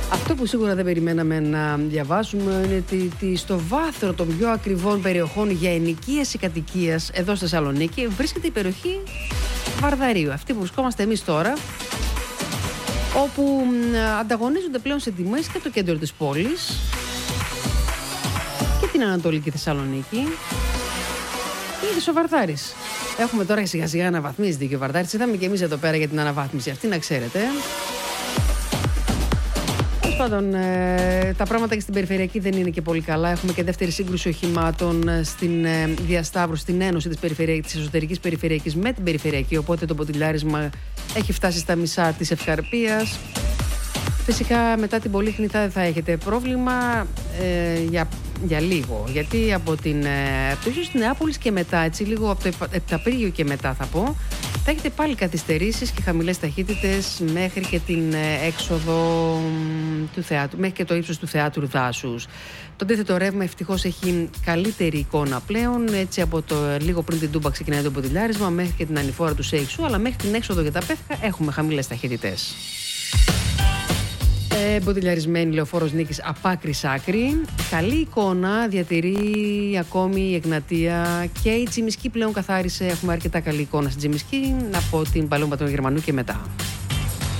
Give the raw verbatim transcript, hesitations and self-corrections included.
Αυτό που σίγουρα δεν περιμέναμε να διαβάσουμε είναι ότι στο βάθρο των πιο ακριβών περιοχών για ενοικίαση κατοικίας εδώ στη Θεσσαλονίκη βρίσκεται η περιοχή Βαρδαρίου. Αυτή που βρισκόμαστε εμείς τώρα, όπου ανταγωνίζονται πλέον σε τιμές και το κέντρο της πόλης και την Ανατολική Θεσσαλονίκη. Είδες ο Βαρδάρης. Έχουμε τώρα σιγά σιγά αναβαθμίζεται και ο Βαρδάρης. Είδαμε και εμείς εδώ πέρα για την αναβάθμιση αυτή, να ξέρετε. Πάντων, ε, τα πράγματα και στην περιφερειακή δεν είναι και πολύ καλά. Έχουμε και δεύτερη σύγκρουση οχημάτων στην ε, διασταύρωση, στην ένωση της, της εσωτερικής περιφερειακής με την περιφερειακή. Οπότε το ποτηλιάρισμα έχει φτάσει στα μισά της Ευκαρπίας. Φυσικά μετά την Πολύχνη θα, θα έχετε πρόβλημα ε, για, για λίγο. Γιατί από, την, ε, από το ίσως της Νεάπολης και μετά, έτσι λίγο από το Επταπρίγιο και μετά θα πω, θα έχετε πάλι καθυστερήσεις και χαμηλές ταχύτητες μέχρι και την έξοδο του θεάτρου, μέχρι και το ύψος του θεάτρου Δάσους. Το αντίθετο ρεύμα ευτυχώς έχει καλύτερη εικόνα πλέον, έτσι από το λίγο πριν την Τούμπα ξεκινάει το ποτηλιάρισμα μέχρι και την ανηφόρα του Σέιξου, αλλά μέχρι την έξοδο για τα Πεύκα έχουμε χαμηλές ταχύτητες. Ε, μποτιλιαρισμένη Λεωφόρος Νίκης από άκρη σ' άκρη. Καλή εικόνα διατηρεί ακόμη η Εγνατία και η Τσιμισκή πλέον καθάρισε. Έχουμε αρκετά καλή εικόνα στην Τσιμισκή από την Παλαιό Πατρών Γερμανού και μετά.